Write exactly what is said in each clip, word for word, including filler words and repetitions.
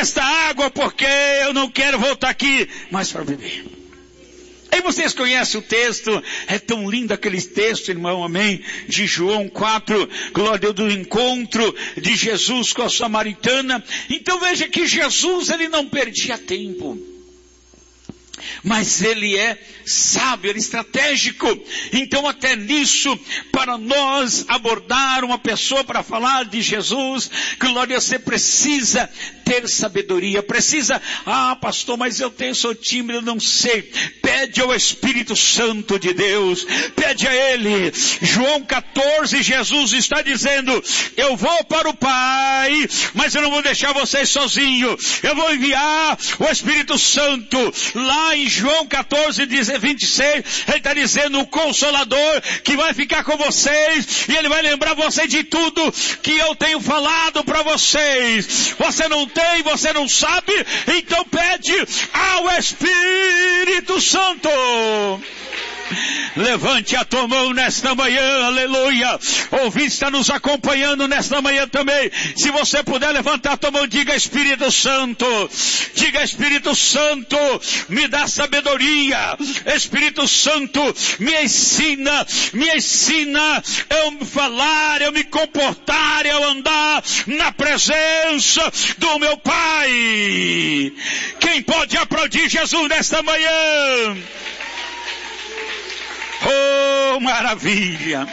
desta água, porque eu não quero voltar aqui mais para beber. Aí vocês conhecem o texto, é tão lindo aquele texto, irmão, amém, de João quatro, glória a Deus, do encontro de Jesus com a samaritana. Então veja que Jesus, ele não perdia tempo. Mas ele é sábio, ele é estratégico. Então até nisso, para nós abordar uma pessoa para falar de Jesus, glória, você precisa ter sabedoria, precisa, ah pastor, mas eu tenho, sou tímido, não sei. Pede ao Espírito Santo de Deus, pede a Ele. João quatorze, Jesus está dizendo, eu vou para o Pai, mas eu não vou deixar vocês sozinhos, eu vou enviar o Espírito Santo. Lá em João quatorze, vinte e seis, ele está dizendo, o Consolador que vai ficar com vocês, e ele vai lembrar vocês de tudo que eu tenho falado para vocês. Você não tem, você não sabe, então pede ao Espírito Santo. Levante a tua mão nesta manhã, aleluia. Ouvinte está nos acompanhando nesta manhã também. Se você puder levantar a tua mão, diga Espírito Santo, diga Espírito Santo, me dá sabedoria. Espírito Santo, me ensina, me ensina eu me falar, eu me comportar, eu andar na presença do meu Pai. Quem pode aplaudir Jesus nesta manhã? Oh, maravilha!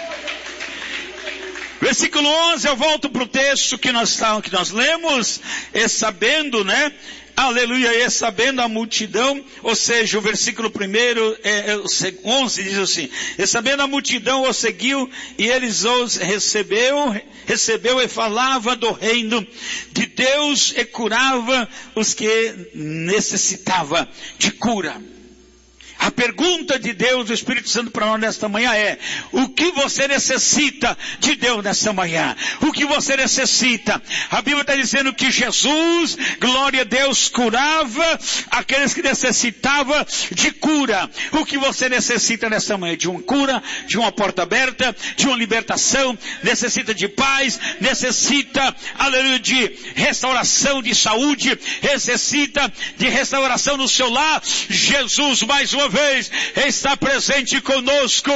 Versículo onze, eu volto para o texto que nós, que nós lemos, e sabendo, né? Aleluia, e sabendo a multidão, ou seja, o versículo primeiro, é, é, onze diz assim, e sabendo a multidão o seguiu, e eles os recebeu, recebeu e falava do reino de Deus, e curava os que necessitavam de cura. A pergunta de Deus, do Espírito Santo para nós nesta manhã é, o que você necessita de Deus nesta manhã? O que você necessita? A Bíblia está dizendo que Jesus, glória a Deus, curava aqueles que necessitavam de cura. O que você necessita nesta manhã? De uma cura, de uma porta aberta, de uma libertação, necessita de paz, necessita, aleluia, de restauração de saúde, necessita de restauração no seu lar. Jesus, mais uma vez, está presente conosco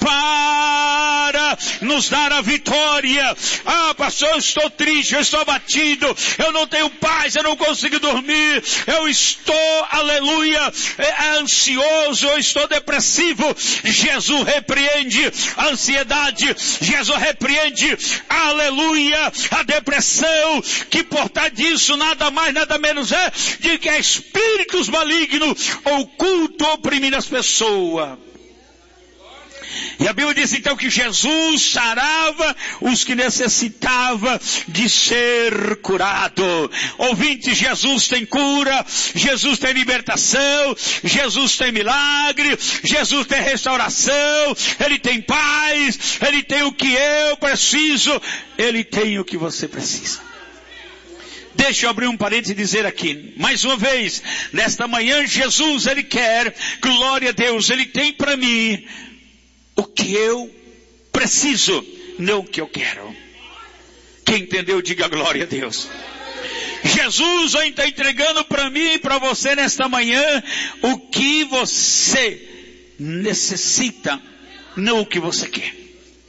para nos dar a vitória. Ah, pastor, eu estou triste, eu estou abatido, eu não tenho paz, eu não consigo dormir, eu estou, aleluia, ansioso, eu estou depressivo. Jesus repreende a ansiedade, Jesus repreende, aleluia, a depressão, que por trás disso nada mais, nada menos é de que espíritos malignos ocultam, oprimem as pessoas. E a Bíblia diz então que Jesus sarava os que necessitavam de ser curado. Ouvinte, Jesus tem cura, Jesus tem libertação, Jesus tem milagre, Jesus tem restauração, Ele tem paz, Ele tem o que eu preciso, Ele tem o que você precisa. Deixa eu abrir um parênteses e dizer aqui, mais uma vez, nesta manhã Jesus, Ele quer, glória a Deus, Ele tem para mim o que eu preciso, não o que eu quero. Quem entendeu, diga glória a Deus. Jesus está entregando para mim e para você nesta manhã o que você necessita, não o que você quer.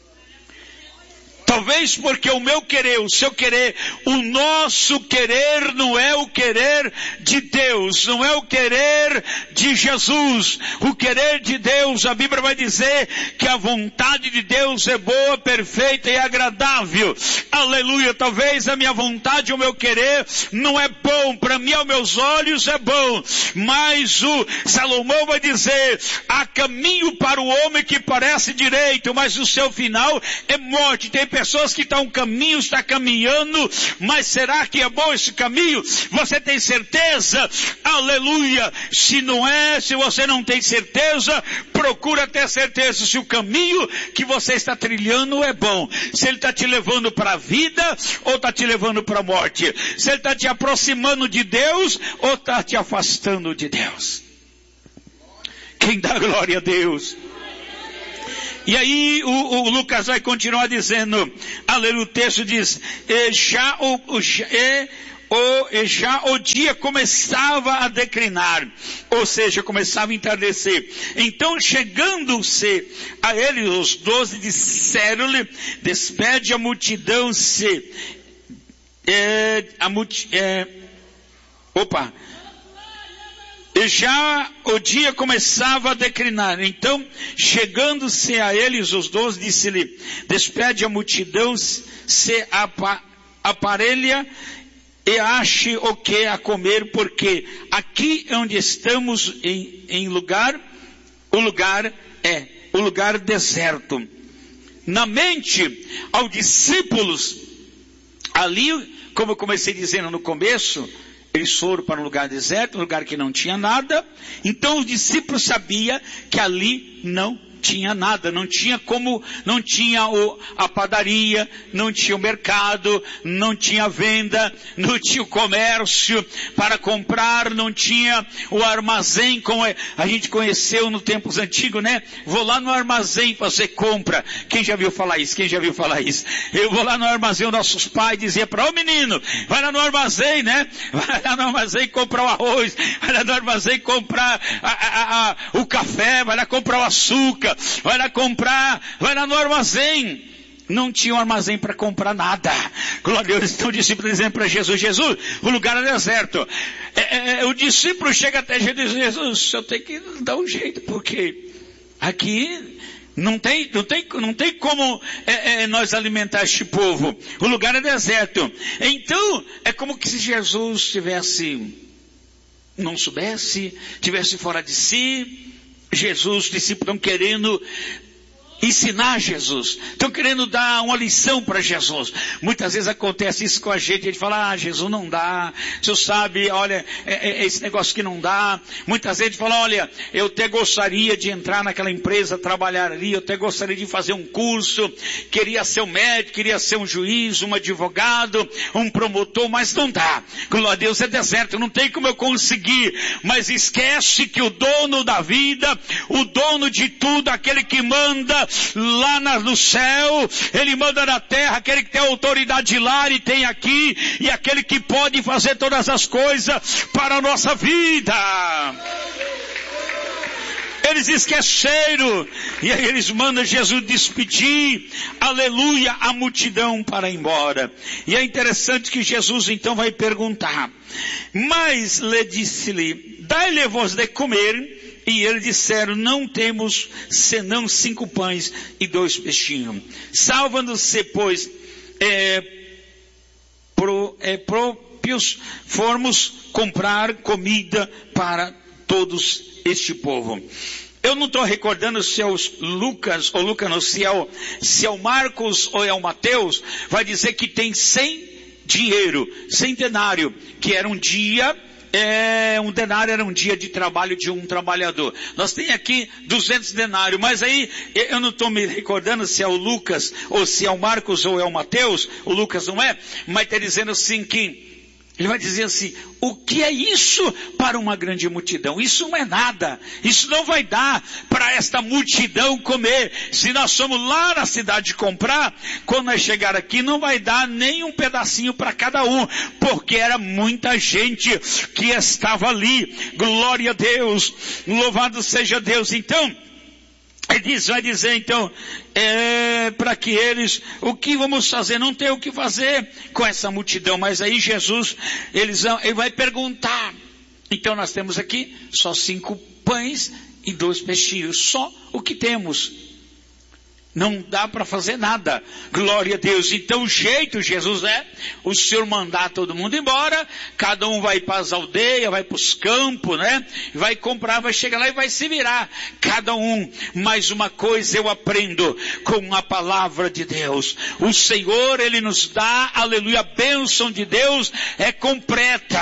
Talvez porque o meu querer, o seu querer, o nosso querer não é o querer de Deus, não é o querer de Jesus. O querer de Deus, a Bíblia vai dizer que a vontade de Deus é boa, perfeita e agradável. Aleluia, talvez a minha vontade, o meu querer não é bom, para mim aos meus olhos é bom, mas o Salomão vai dizer, há caminho para o homem que parece direito, mas o seu final é morte. Tem pessoas que estão caminho, está caminhando, mas será que é bom esse caminho? Você tem certeza? Aleluia! Se não é, se você não tem certeza, procura ter certeza se o caminho que você está trilhando é bom. Se ele está te levando para a vida ou está te levando para a morte. Se ele está te aproximando de Deus ou está te afastando de Deus. Quem dá glória a Deus? E aí o, o Lucas vai continuar dizendo, aleluia, o texto diz, e já o, o, e o, já o dia começava a declinar, ou seja, começava a entardecer. Então, chegando-se a ele, os doze disseram-lhe: despede a multidão se é, a multi, é, opa já o dia começava a declinar. Então, chegando-se a eles os doze, disse-lhe: despede a multidão, se apa, aparelha e ache o que a comer, porque aqui onde estamos em, em lugar, o lugar é o lugar deserto. Na mente aos discípulos, ali, como eu comecei dizendo no começo, eles foram para um lugar deserto, um lugar que não tinha nada. Então os discípulos sabiam que ali não tinha nada, não tinha como, não tinha o, a padaria, não tinha o mercado, não tinha venda, não tinha o comércio para comprar, não tinha o armazém como a gente conheceu no tempos antigos, né? Vou lá no armazém fazer compra. Quem já viu falar isso? Quem já viu falar isso? Eu vou lá no armazém, os nossos pais diziam para o menino, vai lá no armazém, né? Vai lá no armazém comprar o arroz, vai lá no armazém comprar a, a, a, o café, vai lá comprar o açúcar, vai lá comprar, vai lá no armazém. Não tinha um armazém para comprar nada. Glória a Deus. Então o discípulo dizendo para Jesus: Jesus, o lugar é deserto. É, é, o discípulo chega até Jesus e diz: Jesus, eu tenho que dar um jeito, porque aqui não tem, não tem, não tem como é, é, nós alimentar este povo. O lugar é deserto. Então é como que se Jesus tivesse, não soubesse, tivesse fora de si. Jesus, os discípulos estão querendo ensinar Jesus, estão querendo dar uma lição para Jesus. Muitas vezes acontece isso com a gente, a gente fala: ah, Jesus não dá, o senhor sabe, olha, é, é esse negócio que não dá. Muitas vezes a gente fala: olha, eu até gostaria de entrar naquela empresa, trabalhar ali, eu até gostaria de fazer um curso, queria ser um médico, queria ser um juiz, um advogado, um promotor, mas não dá. Glória a Deus, é deserto, não tem como eu conseguir. Mas esquece que o dono da vida, o dono de tudo, aquele que manda lá no céu, ele manda na terra, aquele que tem autoridade lá e tem aqui, e aquele que pode fazer todas as coisas para a nossa vida. Eles esqueceram, e aí eles mandam Jesus despedir, aleluia, a multidão para ir embora. E é interessante que Jesus então vai perguntar: mas lhe disse-lhe, dai-lhe-vos de comer. E eles disseram: não temos senão cinco pães e dois peixinhos. Salvando-se, pois, é, pro, é, próprios, formos comprar comida para todos este povo. Eu não estou recordando se é o Lucas, ou Lucas não, se é o, se é o Marcos ou é o Mateus, vai dizer que tem cem dinheiro, cem denário, que era um dia... É, um denário era um dia de trabalho de um trabalhador. Nós tem aqui duzentos denários, mas aí eu não estou me recordando se é o Lucas, ou se é o Marcos, ou é o Mateus. O Lucas não é, mas está dizendo assim que, ele vai dizer assim: o que é isso para uma grande multidão? Isso não é nada. Isso não vai dar para esta multidão comer. Se nós somos lá na cidade comprar, quando nós chegar aqui, não vai dar nem um pedacinho para cada um, porque era muita gente que estava ali. Glória a Deus. Louvado seja Deus. Então, ele diz, vai dizer então, é, para que eles, o que vamos fazer? Não tem o que fazer com essa multidão. Mas aí Jesus, eles vão, ele vai perguntar. Então nós temos aqui só cinco pães e dois peixinhos. Só o que temos. Não dá para fazer nada. Glória a Deus. Então o jeito, Jesus, é o Senhor mandar todo mundo embora. Cada um vai para as aldeias, vai para os campos, né? Vai comprar, vai chegar lá e vai se virar. Cada um. Mais uma coisa eu aprendo com a palavra de Deus. O Senhor, Ele nos dá, aleluia, a bênção de Deus é completa.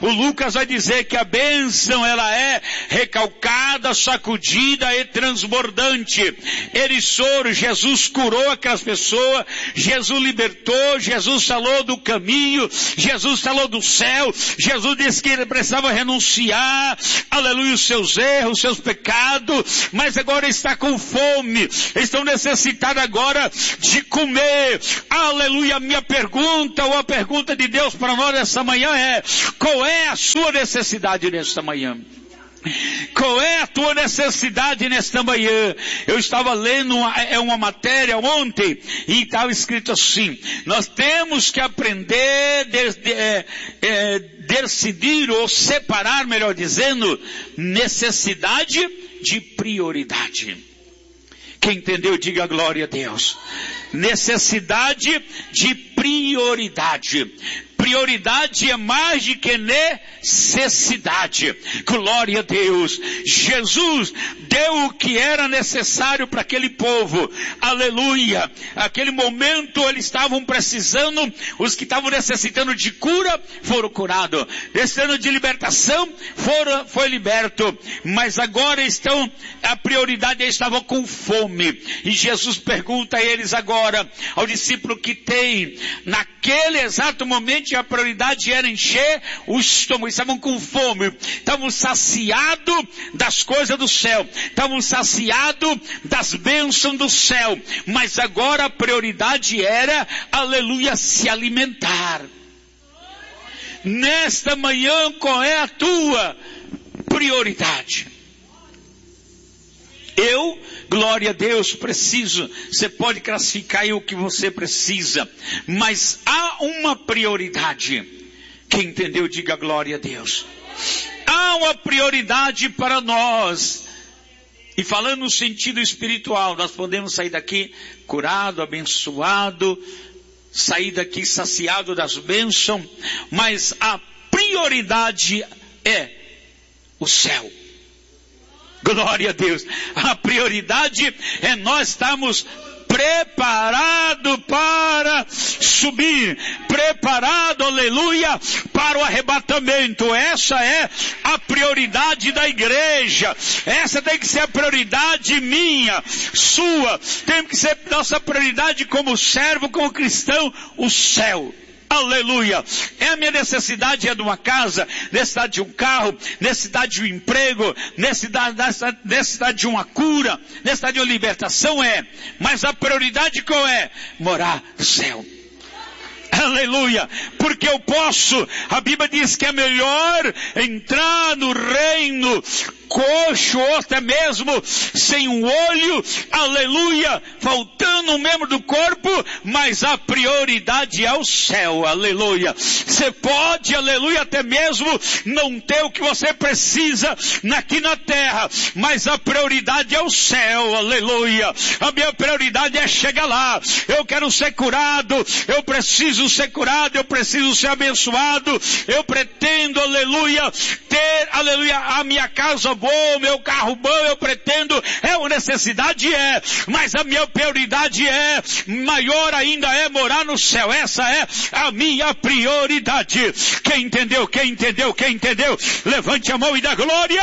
O Lucas vai dizer que a bênção, ela é recalcada, sacudida e transbordante. Eriçouro, Jesus curou aquelas pessoas, Jesus libertou, Jesus falou do caminho, Jesus falou do céu, Jesus disse que ele precisava renunciar, aleluia, os seus erros, os seus pecados, mas agora está com fome, estão necessitados agora de comer, aleluia. A minha pergunta, ou a pergunta de Deus para nós essa manhã é: qual é a sua necessidade nesta manhã? Qual é a tua necessidade nesta manhã? Eu estava lendo uma, é uma matéria ontem e estava escrito assim: nós temos que aprender de, de, é, é, decidir ou separar, melhor dizendo, necessidade de prioridade. Quem entendeu, diga glória a Deus. Necessidade de prioridade. Prioridade é mais do que necessidade. Glória a Deus. Jesus deu o que era necessário para aquele povo. Aleluia. Aquele momento eles estavam precisando, os que estavam necessitando de cura foram curados. Necessitando de libertação foram, foi liberto. Mas agora estão, a prioridade, eles estavam com fome. E Jesus pergunta a eles agora, ao discípulo que tem, naquele exato momento a prioridade era encher o estômago, estavam com fome, estavam saciados das coisas do céu, estavam saciados das bênçãos do céu, mas agora a prioridade era, aleluia, se alimentar. Nesta manhã, qual é a tua prioridade? Eu, glória a Deus, preciso, você pode classificar aí o que você precisa, mas há uma prioridade. Quem entendeu, diga glória a Deus. Há uma prioridade para nós. E falando no sentido espiritual, nós podemos sair daqui curado, abençoado, sair daqui saciado das bênçãos, mas a prioridade é o céu. Glória a Deus. A prioridade é nós estarmos preparados para subir, preparado, aleluia, para o arrebatamento. Essa é a prioridade da igreja. Essa tem que ser a prioridade minha, sua. Tem que ser nossa prioridade como servo, como cristão, o céu. Aleluia. É a minha necessidade, é de uma casa, necessidade de um carro, necessidade de um emprego, necessidade, necessidade de uma cura, necessidade de uma libertação, é. Mas a prioridade qual é? Morar no céu. Aleluia, porque eu posso, a Bíblia diz que é melhor entrar no reino coxo, ou até mesmo sem um olho, aleluia, faltando um membro do corpo, mas a prioridade é o céu, aleluia. Você pode, aleluia, até mesmo não ter o que você precisa aqui na terra, mas a prioridade é o céu, aleluia. A minha prioridade é chegar lá. Eu quero ser curado, eu preciso ser curado, eu preciso ser abençoado, eu pretendo, aleluia, ter, aleluia, a minha casa boa, o meu carro bom, eu pretendo, é uma necessidade, é, mas a minha prioridade é, maior ainda é morar no céu. Essa é a minha prioridade. Quem entendeu, quem entendeu, quem entendeu, levante a mão e dá glória.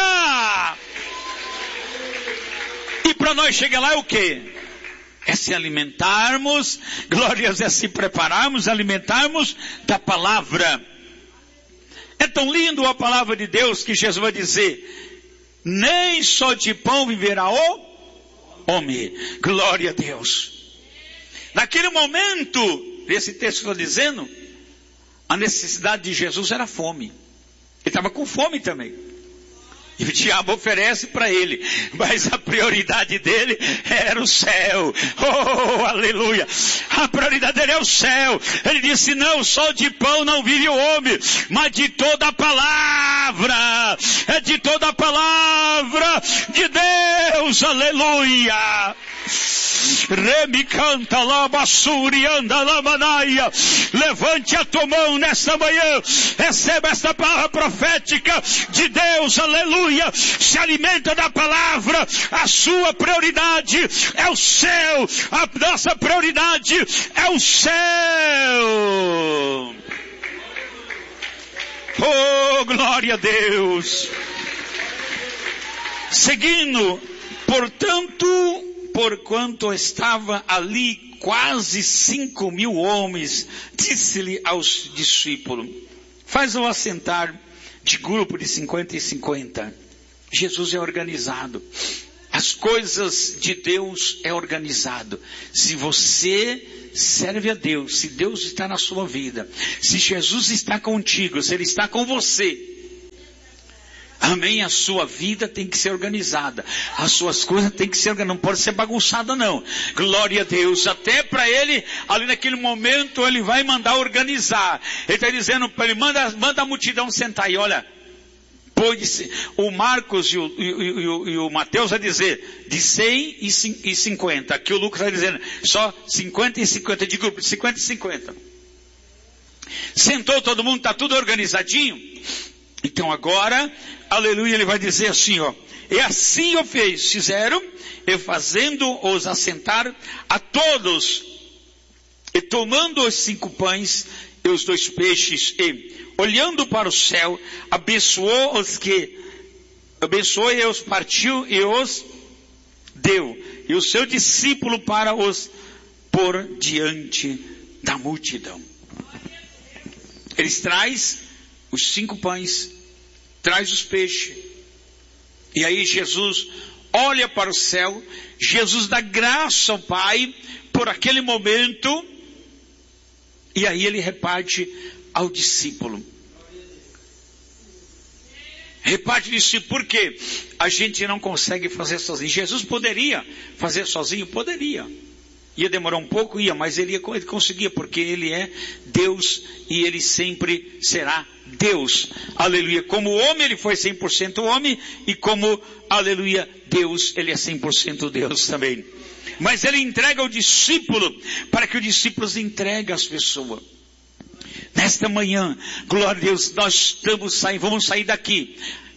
E para nós chegar lá é o quê? É se alimentarmos, glórias, é se prepararmos, alimentarmos da palavra. É tão lindo a palavra de Deus que Jesus vai dizer: nem só de pão viverá o homem. Glória a Deus. Naquele momento, esse texto está dizendo, a necessidade de Jesus era fome. Ele estava com fome também. E o diabo oferece para ele, mas a prioridade dele era o céu. Oh, aleluia. A prioridade dele é o céu. Ele disse: não, só de pão não vive o homem, mas de toda a palavra. É de toda a palavra de Deus. Aleluia. Remi canta lá, basuri anda lá, manaia. Levante a tua mão nesta manhã, receba esta palavra profética de Deus, aleluia. Se alimenta da palavra. A sua prioridade é o céu, a nossa prioridade é o céu. Oh, glória a Deus. Seguindo, portanto, porquanto estava ali quase cinco mil homens, disse-lhe aos discípulos: faz-o assentar de grupo de cinquenta e cinquenta. Jesus é organizado. As coisas de Deus é organizado. Se você serve a Deus, se Deus está na sua vida, se Jesus está contigo, se Ele está com você, amém, a sua vida tem que ser organizada. As suas coisas tem que ser organizadas. Não pode ser bagunçada não. Glória a Deus. Até para Ele, ali naquele momento, Ele vai mandar organizar. Ele está dizendo para Ele, manda, manda a multidão sentar aí, olha. Pode, o Marcos e o, e, e, e o Mateus vai dizer de cem e cinquenta. Aqui o Lucas vai dizendo só cinquenta e cinquenta, de grupo de cinquenta e cinquenta. Sentou todo mundo, está tudo organizadinho. Então agora, aleluia, ele vai dizer assim, ó. E assim o fez, fizeram, e fazendo-os assentar a todos, e tomando os cinco pães e os dois peixes, e olhando para o céu, abençoou os que, abençoou e os partiu e os deu. E o seu discípulo para os pôr diante da multidão. Eles traz os cinco pães, traz os peixes. E aí Jesus olha para o céu, Jesus dá graça ao Pai por aquele momento, e aí ele reparte ao discípulo. Reparte o discípulo, por quê? A gente não consegue fazer sozinho. Jesus poderia fazer sozinho? Poderia. Ia demorar um pouco? Ia, mas ele, ia, ele conseguia, porque ele é Deus e ele sempre será Deus. Aleluia. Como homem, ele foi cem por cento homem, e como, aleluia, Deus, ele é cem por cento Deus também. Mas ele entrega ao discípulo, para que o discípulo entregue às pessoas. Nesta manhã, glória a Deus, nós estamos saindo, vamos sair daqui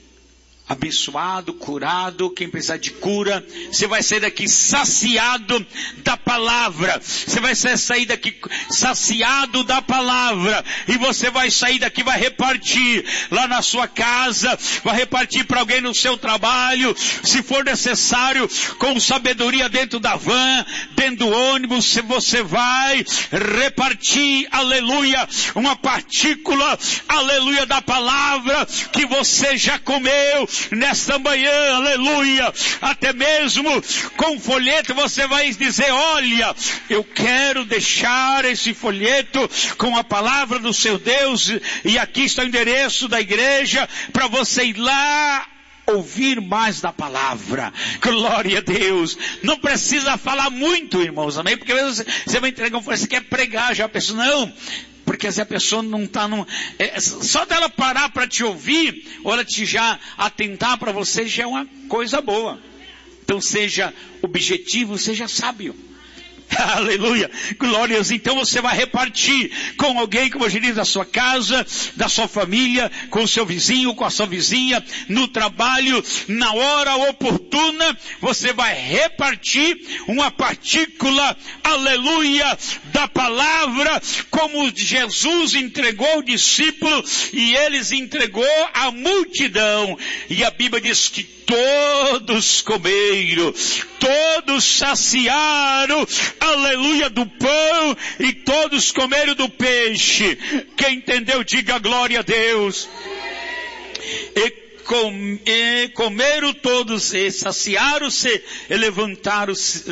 abençoado, curado. Quem precisar de cura, você vai sair daqui saciado da palavra. Você vai sair daqui saciado da palavra, e você vai sair daqui, vai repartir lá na sua casa, vai repartir para alguém no seu trabalho, se for necessário, com sabedoria, dentro da van, dentro do ônibus, se você vai repartir, aleluia, uma partícula, aleluia, da palavra que você já comeu nesta manhã, aleluia. Até mesmo com folheto você vai dizer: olha, eu quero deixar esse folheto com a palavra do seu Deus, e aqui está o endereço da igreja, para você ir lá ouvir mais da palavra. Glória a Deus. Não precisa falar muito, irmãos, amém? Porque às vezes você vai entregar um folheto, você quer pregar já a pessoa, não. Porque se a pessoa não está num... É, só dela parar para te ouvir, ou ela te já atentar para você, já é uma coisa boa. Então seja objetivo, seja sábio. Aleluia, glórias. Então você vai repartir com alguém, como eu disse, da sua casa, da sua família, com o seu vizinho, com a sua vizinha, no trabalho, na hora oportuna, você vai repartir uma partícula, aleluia, da palavra, como Jesus entregou ao discípulo, e eles entregou à multidão. E a Bíblia diz que todos comeram, todos saciaram, aleluia, do pão, e todos comeram do peixe. Quem entendeu, diga glória a Deus. E, com, e comeram todos, e saciaram-se, e levantaram-se,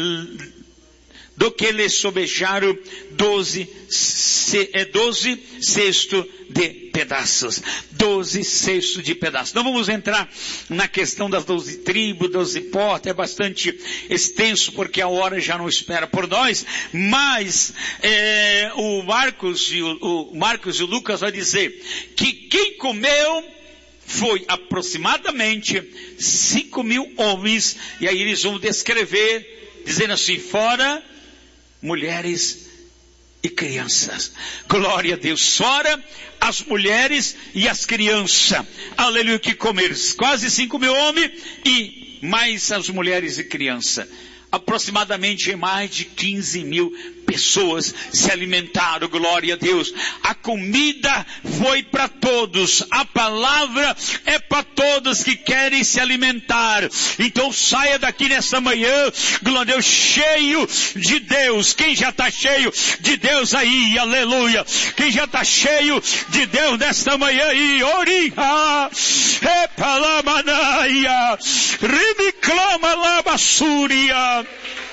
do que lhes sobejaram doze, se, é, doze cestos de pedaços. Doze cestos de pedaços. Não vamos entrar na questão das doze tribos, doze portas, é bastante extenso, porque a hora já não espera por nós, mas é, o Marcos e o, o Marcos e o Lucas vai dizer que quem comeu foi aproximadamente cinco mil homens, e aí eles vão descrever, dizendo assim: fora mulheres e crianças. Glória a Deus. Fora as mulheres e as crianças. Aleluia, que comeram. Quase cinco mil homens e mais as mulheres e crianças. aproximadamente mais de quinze mil pessoas se alimentaram, glória a Deus. A comida foi para todos, a palavra é para todos que querem se alimentar. Então saia daqui nessa manhã, glória a Deus, cheio de Deus. Quem já está cheio de Deus aí, aleluia. Quem já está cheio de Deus nesta manhã aí, oriha, epalamanaia, ridiclama labassúria.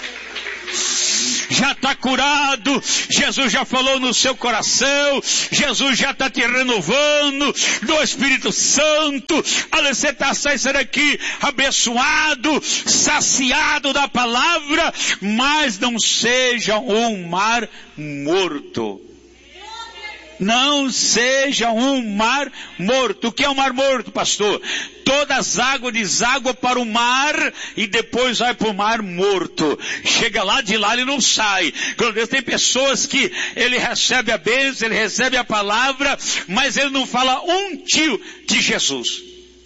Já está curado, Jesus já falou no seu coração, Jesus já está te renovando do Espírito Santo. Olha, você está saindo aqui abençoado, saciado da palavra, mas não seja um mar morto. Não seja um mar morto. O que é um mar morto, pastor? Todas as águas deságua para o mar e depois vai para o mar morto. Chega lá, de lá ele não sai. Quando Deus, tem pessoas que ele recebe a bênção, ele recebe a palavra, mas ele não fala um tio de Jesus.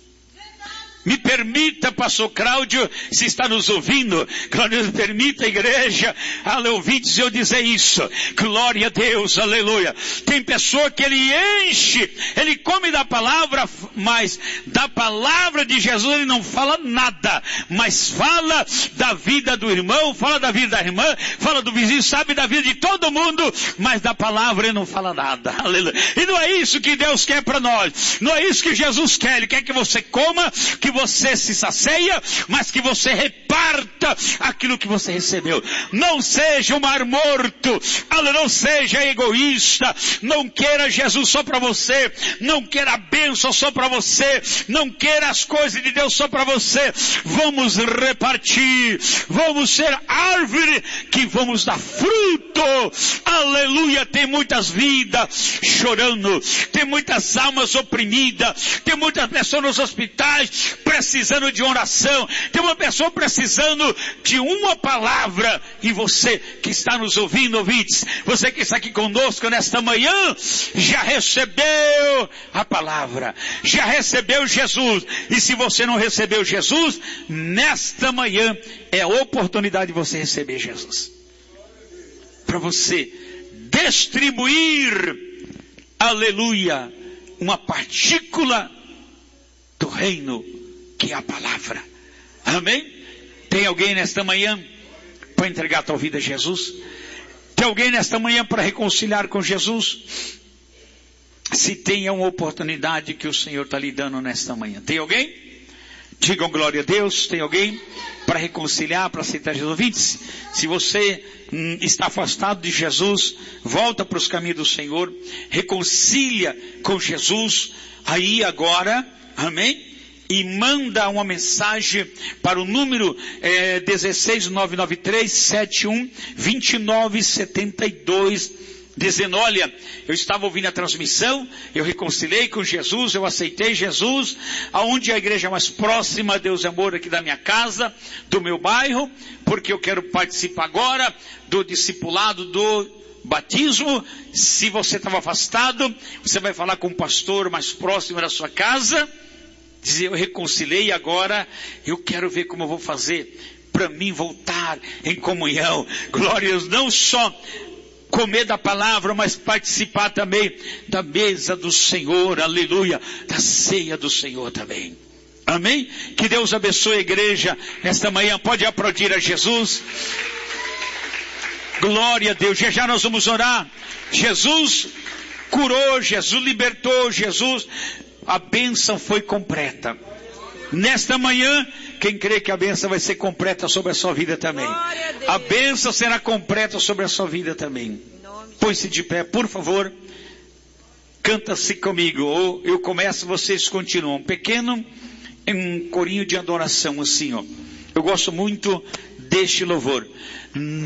Me permita, pastor Cláudio, se está nos ouvindo, glória, me permita, igreja, a ouvintes, eu dizer isso. Glória a Deus, aleluia. Tem pessoa que ele enche, ele come da palavra, mas da palavra de Jesus ele não fala nada, mas fala da vida do irmão, fala da vida da irmã, fala do vizinho, sabe da vida de todo mundo, mas da palavra ele não fala nada, aleluia. E não é isso que Deus quer para nós, não é isso que Jesus quer. Ele quer que você coma, que você se sacia, mas que você reparta aquilo que você recebeu. Não seja um mar morto, não seja egoísta, não queira Jesus só para você, não queira a bênção só para você, não queira as coisas de Deus só para você. Vamos repartir, vamos ser árvore que vamos dar fruto, aleluia. Tem muitas vidas chorando, tem muitas almas oprimidas, tem muitas pessoas nos hospitais precisando de oração, tem uma pessoa precisando de uma palavra, e você que está nos ouvindo, ouvintes, você que está aqui conosco nesta manhã, já recebeu a palavra, já recebeu Jesus. E se você não recebeu Jesus, nesta manhã é a oportunidade de você receber Jesus, para você distribuir, aleluia, uma partícula do reino, que é a palavra. Amém? Tem alguém nesta manhã para entregar a tua vida a Jesus? Tem alguém nesta manhã para reconciliar com Jesus? Se tem, é uma oportunidade que o Senhor está lhe dando nesta manhã. Tem alguém? Digam glória a Deus. Tem alguém para reconciliar, para aceitar Jesus? Ouvintes, se você hum, está afastado de Jesus, volta para os caminhos do Senhor, reconcilia com Jesus aí agora, amém? E manda uma mensagem para o número é, dezesseis nove nove três sete um dois nove sete dois, dizendo: olha, eu estava ouvindo a transmissão, eu reconciliei com Jesus, eu aceitei Jesus, aonde a igreja mais próxima, Deus é amor, aqui da minha casa, do meu bairro, porque eu quero participar agora do discipulado do batismo. Se você estava afastado, você vai falar com o pastor mais próximo da sua casa, dizer: eu reconciliei, agora eu quero ver como eu vou fazer para mim voltar em comunhão. Glória a Deus, não só comer da palavra, mas participar também da mesa do Senhor, aleluia, da ceia do Senhor também. Amém? Que Deus abençoe a igreja nesta manhã. Pode aplaudir a Jesus. Glória a Deus. Já já nós vamos orar. Jesus curou, Jesus libertou, Jesus, a bênção foi completa. Nesta manhã, quem crê que a bênção vai ser completa sobre a sua vida também. A, a bênção será completa sobre a sua vida também. Põe-se de pé, por favor. Canta-se comigo. Ou eu começo, vocês continuam. Um pequeno, um corinho de adoração assim, ó. Eu gosto muito deste louvor.